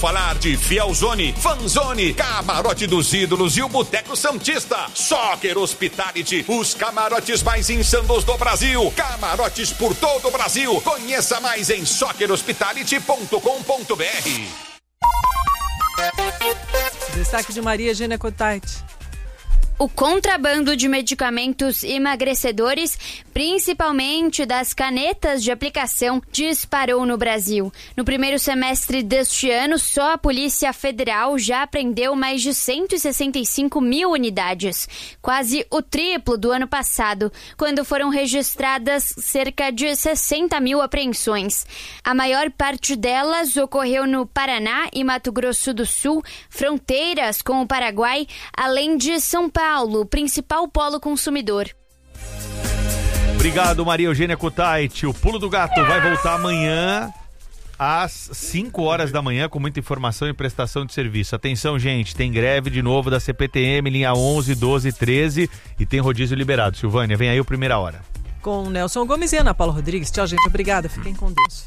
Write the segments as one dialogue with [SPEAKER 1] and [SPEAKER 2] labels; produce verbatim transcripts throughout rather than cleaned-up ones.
[SPEAKER 1] Falar de Fielzone, Fanzone, Camarote dos Ídolos e o Boteco Santista. Soccer Hospitality, os camarotes mais insanos do Brasil. Camarotes por todo o Brasil. Conheça mais em soccer hospitality ponto com ponto b r.
[SPEAKER 2] Destaque de Maria Eugênia Cottait.
[SPEAKER 3] O contrabando de medicamentos emagrecedores, principalmente das canetas de aplicação, disparou no Brasil. No primeiro semestre deste ano, só a Polícia Federal já apreendeu mais de cento e sessenta e cinco mil unidades, quase o triplo do ano passado, quando foram registradas cerca de sessenta mil apreensões. A maior parte delas ocorreu no Paraná e Mato Grosso do Sul, fronteiras com o Paraguai, além de São Paulo. Paulo, principal polo consumidor.
[SPEAKER 4] Obrigado, Maria Eugênia Cottait. O Pulo do Gato vai voltar amanhã às cinco horas da manhã com muita informação e prestação de serviço. Atenção, gente, tem greve de novo da C P T M, linha onze, doze, treze e tem rodízio liberado. Silvânia, vem aí o Primeira Hora.
[SPEAKER 2] Com Nelson Gomes e Ana Paula Rodrigues. Tchau, gente. Obrigada. Fiquem com Deus.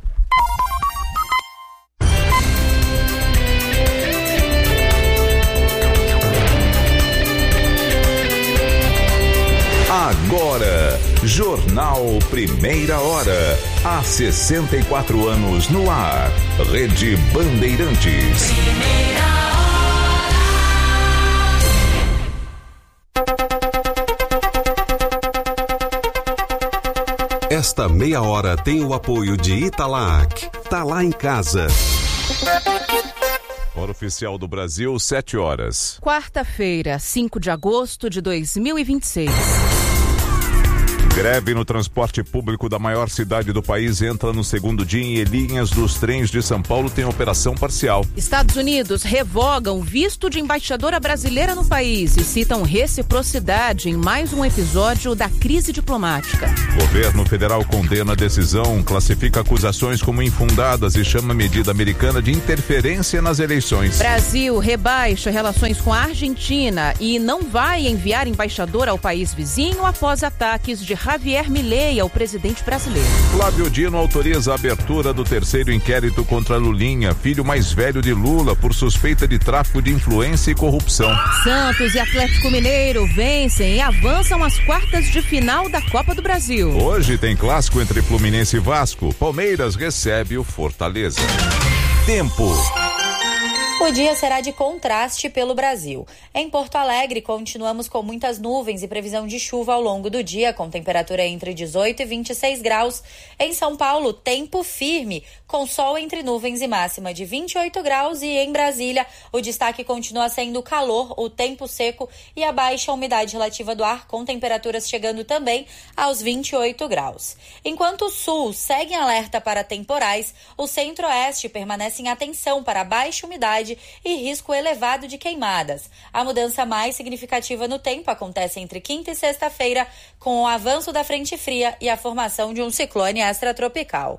[SPEAKER 5] Agora, Jornal Primeira Hora. Há sessenta e quatro anos no ar. Rede Bandeirantes. Primeira Hora. Esta meia hora tem o apoio de Italac. Tá lá em casa. Hora oficial do Brasil, sete horas.
[SPEAKER 6] Quarta-feira, cinco de agosto de dois mil e vinte e seis.
[SPEAKER 5] Greve no transporte público da maior cidade do país entra no segundo dia e linhas dos trens de São Paulo têm operação parcial.
[SPEAKER 6] Estados Unidos revogam visto de embaixadora brasileira no país e citam reciprocidade em mais um episódio da crise diplomática.
[SPEAKER 5] Governo federal condena a decisão, classifica acusações como infundadas e chama a medida americana de interferência nas eleições.
[SPEAKER 6] Brasil rebaixa relações com a Argentina e não vai enviar embaixador ao país vizinho após ataques de Javier Milei ao presidente brasileiro.
[SPEAKER 5] Flávio Dino autoriza a abertura do terceiro inquérito contra Lulinha, filho mais velho de Lula, por suspeita de tráfico de influência e corrupção.
[SPEAKER 6] Santos e Atlético Mineiro vencem e avançam às quartas de final da Copa do Brasil.
[SPEAKER 5] Hoje tem clássico entre Fluminense e Vasco. Palmeiras recebe o Fortaleza. Tempo.
[SPEAKER 7] O dia será de contraste pelo Brasil. Em Porto Alegre, continuamos com muitas nuvens e previsão de chuva ao longo do dia, com temperatura entre dezoito e vinte e seis graus. Em São Paulo, tempo firme, com sol entre nuvens e máxima de vinte e oito graus. E em Brasília, o destaque continua sendo o calor, o tempo seco e a baixa umidade relativa do ar, com temperaturas chegando também aos vinte e oito graus. Enquanto o sul segue em alerta para temporais, o centro-oeste permanece em atenção para a baixa umidade e risco elevado de queimadas. A mudança mais significativa no tempo acontece entre quinta e sexta-feira, com o avanço da frente fria e a formação de um ciclone extratropical.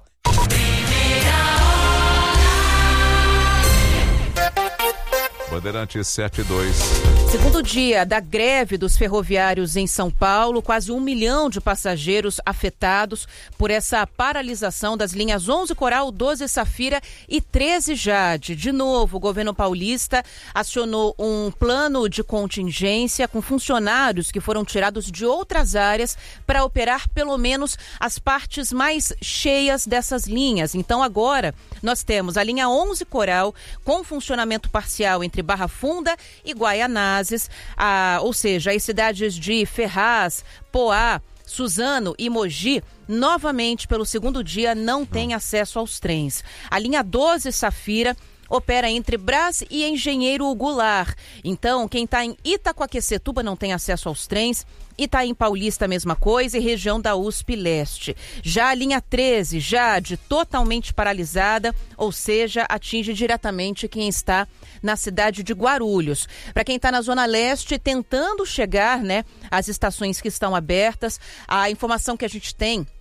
[SPEAKER 5] Bandeirantes sete e dois.
[SPEAKER 6] Segundo dia da greve dos ferroviários em São Paulo, quase um milhão de passageiros afetados por essa paralisação das linhas onze Coral, doze Safira e treze Jade. De novo, o governo paulista acionou um plano de contingência com funcionários que foram tirados de outras áreas para operar pelo menos as partes mais cheias dessas linhas. Então agora nós temos a linha onze Coral com funcionamento parcial entre Barra Funda e Guaianazes, a, ou seja, as cidades de Ferraz, Poá, Suzano e Mogi, novamente pelo segundo dia não têm acesso aos trens. A linha doze Safira opera entre Brás e Engenheiro Goulart. Então, quem está em Itacoaquecetuba não tem acesso aos trens. Itaim Paulista, a mesma coisa, e região da U S P Leste. Já a linha treze, Jade, totalmente paralisada, ou seja, atinge diretamente quem está na cidade de Guarulhos. Para quem está na Zona Leste, tentando chegar, né, às estações que estão abertas, a informação que a gente tem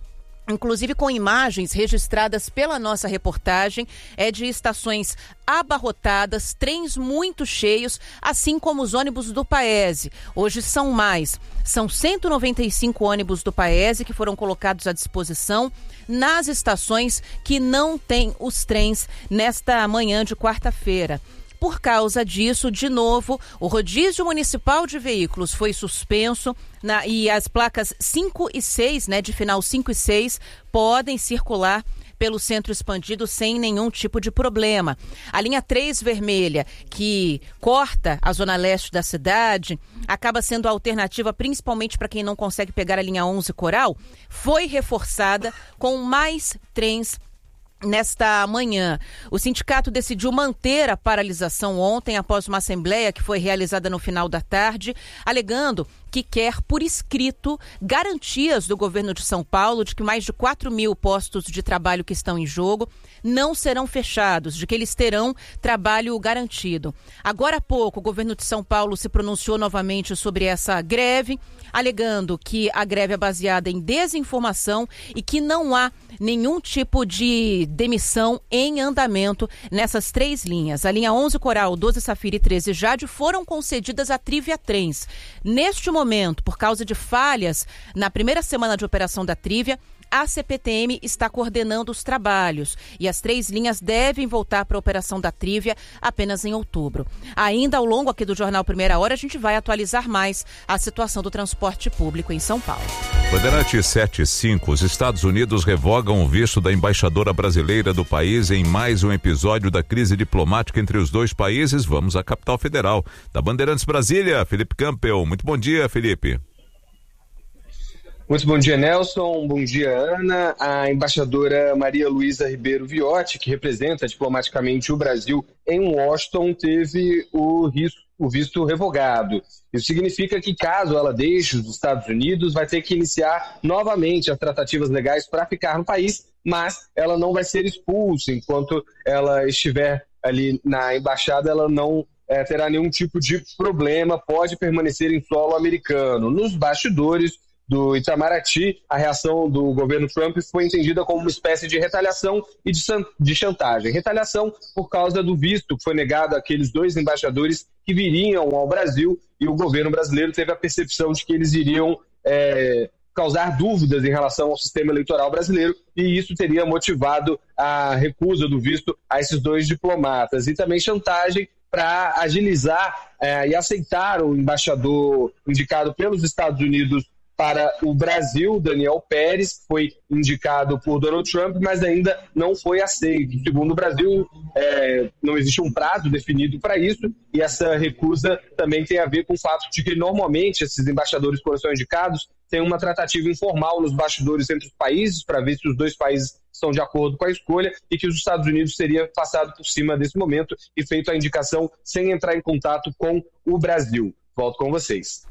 [SPEAKER 6] inclusive com imagens registradas pela nossa reportagem, é de estações abarrotadas, trens muito cheios, assim como os ônibus do Paese. Hoje são mais, são cento e noventa e cinco ônibus do Paese que foram colocados à disposição nas estações que não têm os trens nesta manhã de quarta-feira. Por causa disso, de novo, o rodízio municipal de veículos foi suspenso na, e as placas cinco e seis, né, de final cinco e seis, podem circular pelo centro expandido sem nenhum tipo de problema. A linha três vermelha, que corta a zona leste da cidade, acaba sendo a alternativa principalmente para quem não consegue pegar a linha onze Coral, foi reforçada com mais trens nesta manhã. O sindicato decidiu manter a paralisação ontem após uma assembleia que foi realizada no final da tarde, alegando que quer por escrito garantias do governo de São Paulo de que mais de quatro mil postos de trabalho que estão em jogo não serão fechados, de que eles terão trabalho garantido. Agora há pouco, o governo de São Paulo se pronunciou novamente sobre essa greve, alegando que a greve é baseada em desinformação e que não há nenhum tipo de demissão em andamento nessas três linhas. A linha onze Coral, doze Safira e treze Jade foram concedidas à Trivia Trens. Neste momento, por causa de falhas na primeira semana de operação da Trivia, a C P T M está coordenando os trabalhos e as três linhas devem voltar para a operação da Trivia apenas em outubro. Ainda ao longo aqui do Jornal Primeira Hora, a gente vai atualizar mais a situação do transporte público em São Paulo.
[SPEAKER 5] Bandeirante sete e cinco, os Estados Unidos revogam o visto da embaixadora brasileira do país em mais um episódio da crise diplomática entre os dois países. Vamos à capital federal. Da Bandeirantes Brasília, Felipe Campbell. Muito bom dia, Felipe.
[SPEAKER 8] Muito bom dia, Nelson. Bom dia, Ana. A embaixadora Maria Luísa Ribeiro Viotti, que representa diplomaticamente o Brasil em Washington, teve o, risco, o visto revogado. Isso significa que, caso ela deixe os Estados Unidos, vai ter que iniciar novamente as tratativas legais para ficar no país, mas ela não vai ser expulsa. Enquanto ela estiver ali na embaixada, ela não é, terá nenhum tipo de problema, pode permanecer em solo americano. Nos bastidores do Itamaraty, a reação do governo Trump foi entendida como uma espécie de retaliação e de, de chantagem. Retaliação por causa do visto que foi negado àqueles dois embaixadores que viriam ao Brasil, e o governo brasileiro teve a percepção de que eles iriam é, causar dúvidas em relação ao sistema eleitoral brasileiro, e isso teria motivado a recusa do visto a esses dois diplomatas. E também chantagem para agilizar é, e aceitar o embaixador indicado pelos Estados Unidos para o Brasil, Daniel Pérez, que foi indicado por Donald Trump, mas ainda não foi aceito. Segundo o Brasil, é, não existe um prazo definido para isso, e essa recusa também tem a ver com o fato de que, normalmente, esses embaixadores, quando são indicados, têm uma tratativa informal nos bastidores entre os países, para ver se os dois países estão de acordo com a escolha, e que os Estados Unidos teria passado por cima desse momento e feito a indicação sem entrar em contato com o Brasil. Volto com vocês.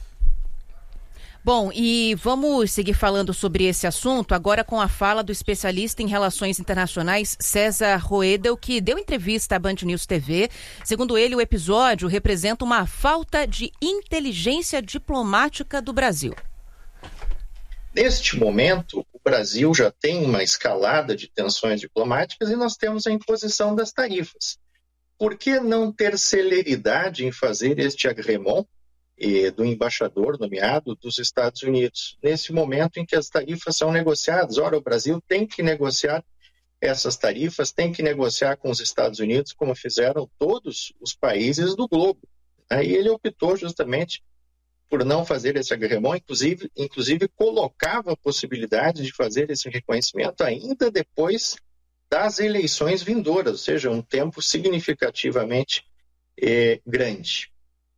[SPEAKER 6] Bom, e vamos seguir falando sobre esse assunto agora com a fala do especialista em relações internacionais César Roedel, que deu entrevista à Band News T V. Segundo ele, o episódio representa uma falta de inteligência diplomática do Brasil.
[SPEAKER 9] Neste momento, o Brasil já tem uma escalada de tensões diplomáticas e nós temos a imposição das tarifas. Por que não ter celeridade em fazer este agremon do embaixador nomeado dos Estados Unidos, nesse momento em que as tarifas são negociadas? Ora, o Brasil tem que negociar essas tarifas, tem que negociar com os Estados Unidos, como fizeram todos os países do globo. Aí ele optou justamente por não fazer esse agremon, inclusive, inclusive colocava a possibilidade de fazer esse reconhecimento ainda depois das eleições vindouras, ou seja, um tempo significativamente eh, grande.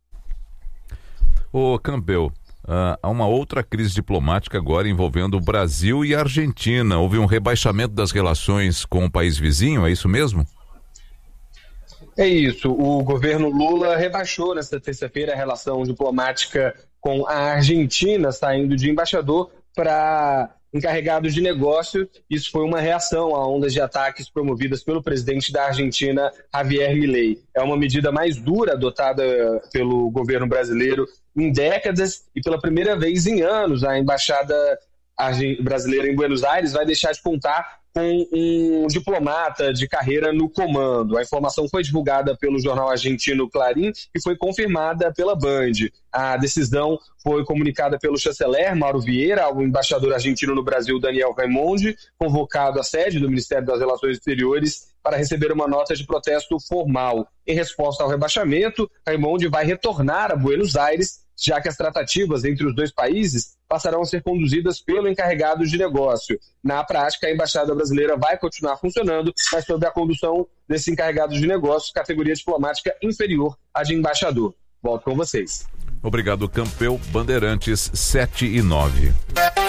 [SPEAKER 5] Ô Campbell, uh, há uma outra crise diplomática agora envolvendo o Brasil e a Argentina. Houve um rebaixamento das relações com o país vizinho, é isso mesmo?
[SPEAKER 8] É isso. O governo Lula rebaixou nesta terça-feira a relação diplomática com a Argentina, saindo de embaixador para encarregado de negócio. Isso foi uma reação a ondas de ataques promovidas pelo presidente da Argentina, Javier Milei. É uma medida mais dura adotada pelo governo brasileiro em décadas, e pela primeira vez em anos a embaixada brasileira em Buenos Aires vai deixar de contar com um diplomata de carreira no comando. A informação foi divulgada pelo jornal argentino Clarín e foi confirmada pela Band. A decisão foi comunicada pelo chanceler Mauro Vieira ao embaixador argentino no Brasil, Daniel Raimondi, convocado à sede do Ministério das Relações Exteriores para receber uma nota de protesto formal. Em resposta ao rebaixamento, Raimondi vai retornar a Buenos Aires, já que as tratativas entre os dois países passarão a ser conduzidas pelo encarregado de negócio. Na prática, a Embaixada Brasileira vai continuar funcionando, mas sob a condução desse encarregado de negócio, categoria diplomática inferior à de embaixador. Volto com vocês.
[SPEAKER 5] Obrigado, Campeu. Bandeirantes sete e nove.